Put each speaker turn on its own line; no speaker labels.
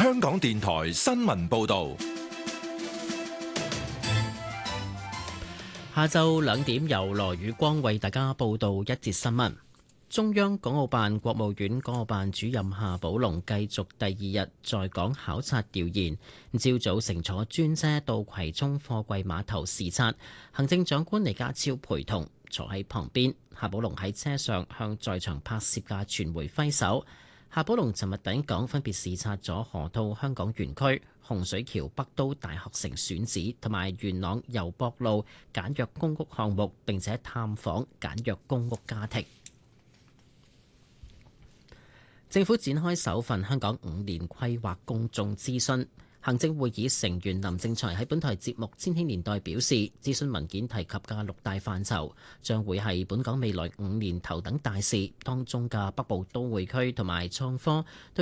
香港電台新聞報道。
下晝2點由羅宇光為大家報道一節新聞。中央港澳辦國務院港澳辦主任夏寶龍繼續第二日在港考察調研，朝早乘坐專車到葵涌貨櫃碼頭視察，行政長官李家超陪同坐喺旁邊。夏寶龍喺車上向在場拍攝嘅傳媒揮手。夏寶龍尋日抵港，分別視察咗河套香港園區、洪水橋北都大學城選址同埋元朗油博路簡約公屋項目，並且探訪簡約公屋家庭。政府展開首份香港5年規劃公眾諮詢。行政會議成員林正財喺本台節目《千禧年代》表示，諮詢文件提及嘅6大範疇，將會係本港未來5年頭等大事，當中嘅北部都會區同埋創科